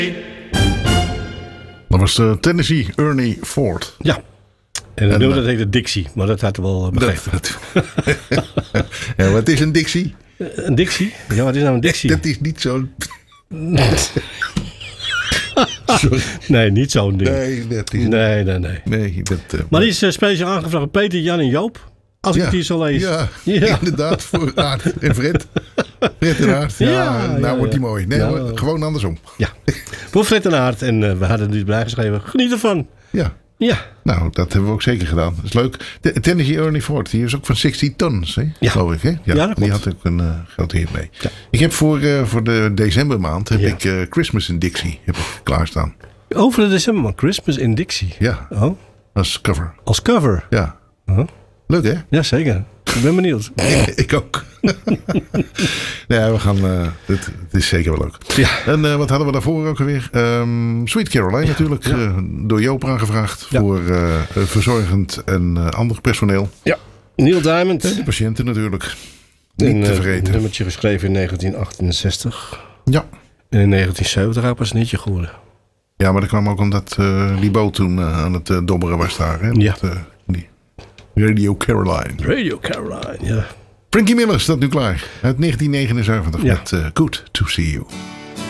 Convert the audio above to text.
Dat was de Tennessee Ernie Ford. Ja. En het nummer dat heette Dixie, maar dat had hij wel begrepen. Ja, wat is een Dixie? Een Dixie? Ja, wat is nou een Dixie? Dat is niet zo... Nee, niet zo'n ding. Nee, dat is... Nee. Nee, dat... Maar die is speciaal aangevraagd door Peter, Jan en Joop. Als ik het hier zo lees. Ja, Ja. inderdaad. Voor Aart en Fred. Fred en Aart. Ja, wordt die mooi. Nee, Nou, gewoon andersom. Ja. Voor Fred en Aart. En we hadden dus bijgeschreven. Geniet ervan. Ja. Ja. Nou, dat hebben we ook zeker gedaan. Dat is leuk. De Tennessee Ernie Ford, die is ook van 60 tons, hè? Ja. Geloof ik, hè? Ja, dat die klopt. had ook een groot hit mee. Ja. Ik heb voor de decembermaand ik Christmas in Dixie heb ik klaarstaan. Over de december, man. Christmas in Dixie. Ja, Oh, als cover. als cover. Ja. Oh. Leuk, hè? Jazeker. Ik ben benieuwd. Ik ook. Ja, we gaan... het is zeker wel leuk. Ja. En wat hadden we daarvoor ook alweer? Sweet Caroline natuurlijk. Door Joop aangevraagd. Ja. Voor verzorgend en ander personeel. Ja. Neil Diamond. En de patiënten natuurlijk. Niet Een te vergeten. nummertje geschreven in 1968. Ja. En in 1970 ook pas een hitje geworden. Ja, maar dat kwam ook omdat die boot toen aan het dobberen was daar. Hè? Ja. Die Radio Caroline. Radio Caroline, ja. Frankie Miller staat nu klaar. Uit 1979 Ja. met Good to See You.